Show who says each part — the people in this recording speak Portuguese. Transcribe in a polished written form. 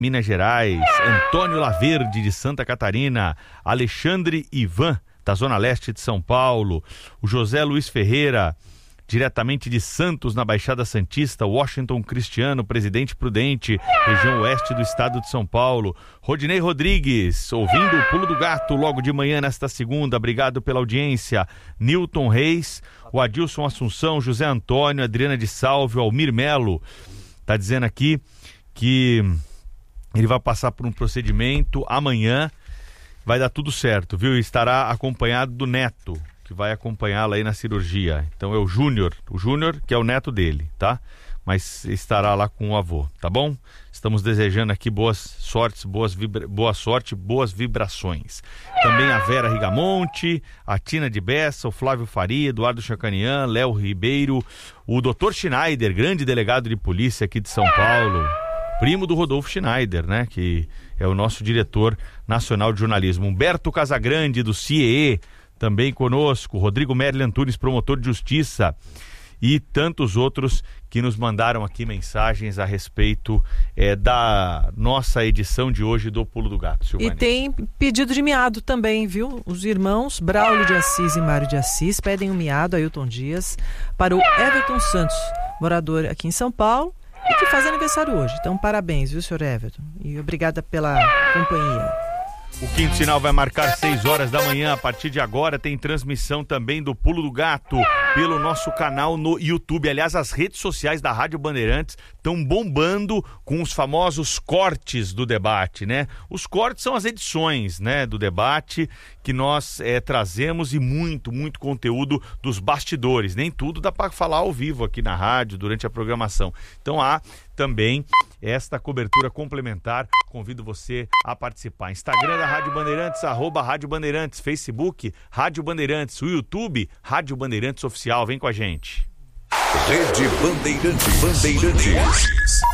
Speaker 1: Minas Gerais, Antônio Laverde, de Santa Catarina, Alexandre Ivan, da Zona Leste de São Paulo, o José Luiz Ferreira, diretamente de Santos, na Baixada Santista, Washington Cristiano, Presidente Prudente, região oeste do estado de São Paulo, Rodinei Rodrigues, ouvindo o Pulo do Gato logo de manhã nesta segunda, obrigado pela audiência, Newton Reis, o Adilson Assunção, José Antônio, Adriana de Salve, Almir Melo, tá dizendo aqui que ele vai passar por um procedimento amanhã, vai dar tudo certo, viu? Estará acompanhado do neto, que vai acompanhá-la aí na cirurgia. Então é o Júnior que é o neto dele, tá? Mas estará lá com o avô, tá bom? Estamos desejando aqui boa sorte, boas vibrações. Também a Vera Rigamonte, a Tina de Bessa, o Flávio Faria, Eduardo Chacanian, Léo Ribeiro, o Dr. Schneider, grande delegado de polícia aqui de São Paulo, primo do Rodolfo Schneider, né? Que é o nosso diretor nacional de jornalismo. Humberto Casagrande, do CIEE, também conosco, Rodrigo Merli Antunes, promotor de justiça, e tantos outros que nos mandaram aqui mensagens a respeito da nossa edição de hoje do Pulo do Gato, Silvânia.
Speaker 2: E tem pedido de miado também, viu? Os irmãos Braulio de Assis e Mário de Assis pedem um miado, Ailton Dias, para o Everton Santos, morador aqui em São Paulo, e que faz aniversário hoje. Então, parabéns, viu, senhor Everton? E obrigada pela companhia.
Speaker 1: O Quinto Sinal vai marcar 6 horas da manhã. A partir de agora tem transmissão também do Pulo do Gato pelo nosso canal no YouTube. Aliás, as redes sociais da Rádio Bandeirantes estão bombando com os famosos cortes do debate, né? Os cortes são as edições, né, do debate que nós trazemos, e muito conteúdo dos bastidores. Nem tudo dá para falar ao vivo aqui na rádio durante a programação. Então há também esta cobertura complementar. Convido você a participar. Instagram da Rádio Bandeirantes, @Rádio Bandeirantes, Facebook Rádio Bandeirantes, o YouTube Rádio Bandeirantes Oficial. Vem com a gente.
Speaker 3: Rede Bandeirantes.